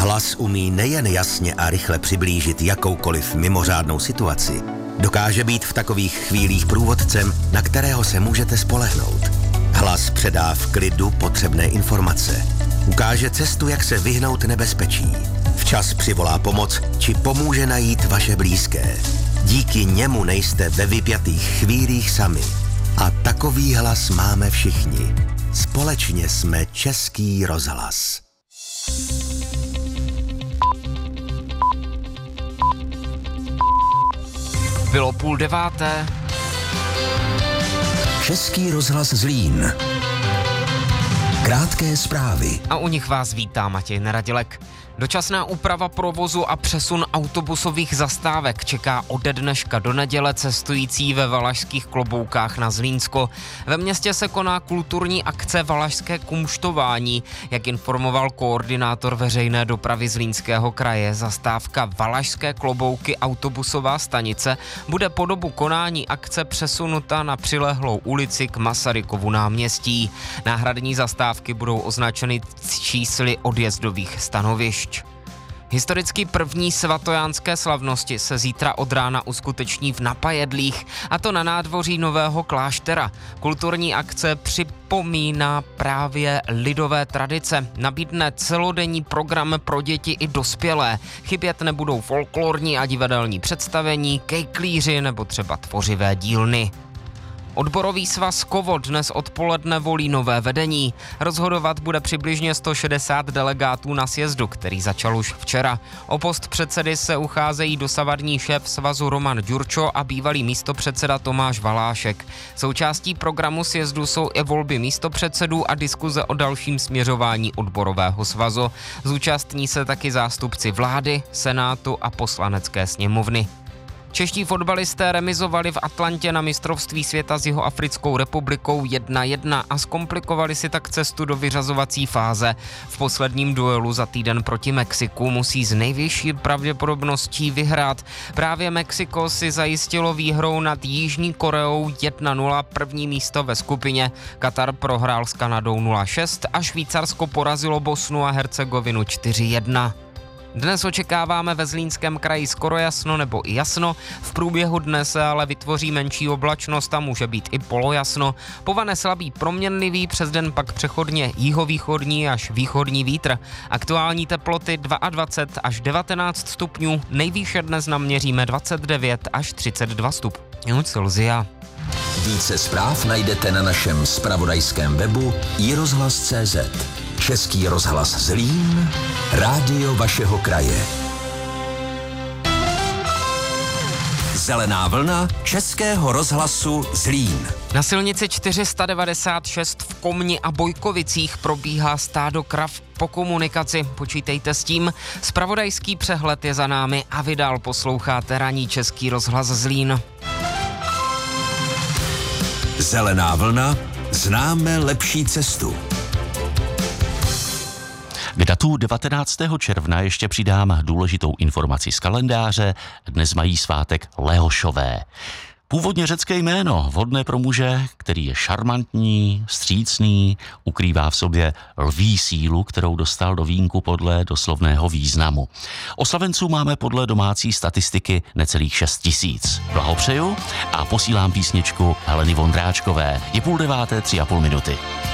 Hlas umí nejen jasně a rychle přiblížit jakoukoliv mimořádnou situaci, dokáže být v takových chvílích průvodcem, na kterého se můžete spolehnout. Hlas předá v klidu potřebné informace. Ukáže cestu, jak se vyhnout nebezpečí. Včas přivolá pomoc, či pomůže najít vaše blízké. Díky němu nejste ve vypjatých chvílích sami. A takový hlas máme všichni. Společně jsme Český rozhlas. Bylo 8:30. Český rozhlas Zlín. Krátké zprávy. A u nich vás vítá Matěj Neradilek. Dočasná úprava provozu a přesun autobusových zastávek čeká ode dneška do neděle cestující ve Valašských Kloboukách na Zlínsko. Ve městě se koná kulturní akce Valašské kumštování. Jak informoval koordinátor veřejné dopravy Zlínského kraje, zastávka Valašské Klobouky autobusová stanice bude po dobu konání akce přesunuta na přilehlou ulici k Masarykovu náměstí. Náhradní zastávky budou označeny čísly odjezdových stanovišť. Historicky první svatojánské slavnosti se zítra od rána uskuteční v Napajedlích, a to na nádvoří Nového kláštera. Kulturní akce připomíná právě lidové tradice, nabídne celodenní program pro děti i dospělé. Chybět nebudou folklorní a divadelní představení, kejklíři nebo třeba tvořivé dílny. Odborový svaz KOVO dnes odpoledne volí nové vedení. Rozhodovat bude přibližně 160 delegátů na sjezdu, který začal už včera. O post předsedy se ucházejí dosavadní šéf svazu Roman Ďurčo a bývalý místopředseda Tomáš Valášek. Součástí programu sjezdu jsou i volby místopředsedů a diskuze o dalším směřování odborového svazu. Zúčastní se taky zástupci vlády, senátu a poslanecké sněmovny. Čeští fotbalisté remizovali v Atlantě na mistrovství světa s Jihoafrickou republikou 1-1 a zkomplikovali si tak cestu do vyřazovací fáze. V posledním duelu za týden proti Mexiku musí s nejvyšší pravděpodobností vyhrát. Právě Mexiko si zajistilo výhrou nad Jižní Koreou 1-0 první místo ve skupině. Katar prohrál s Kanadou 0-6 a Švýcarsko porazilo Bosnu a Hercegovinu 4-1. Dnes očekáváme ve Zlínském kraji skoro jasno nebo i jasno, v průběhu dne se ale vytvoří menší oblačnost a může být i polojasno. Povane slabý proměnlivý, přes den pak přechodně jihovýchodní až východní vítr. Aktuální teploty 22 až 19 stupňů, nejvýše dnes naměříme 29 až 32 stupňů Celsia. Více zpráv najdete na našem zpravodajském webu iRozhlas.cz. Český rozhlas Zlín, rádio vašeho kraje. Zelená vlna Českého rozhlasu Zlín. Na silnici 496 v Komni a Bojkovicích probíhá stádo krav po komunikaci. Počítejte s tím. Zpravodajský přehled je za námi a vy dál posloucháte ranní Český rozhlas Zlín. Zelená vlna, známe lepší cestu. K datu 19. června ještě přidám důležitou informaci z kalendáře. Dnes mají svátek Leošové. Původně řecké jméno, vhodné pro muže, který je šarmantní, vstřícný, ukrývá v sobě lví sílu, kterou dostal do vínku podle doslovného významu. Oslavenců máme podle domácí statistiky necelých 6 000. Blahopřeju a posílám písničku Heleny Vondráčkové. Je 8:30, 3,5 minuty.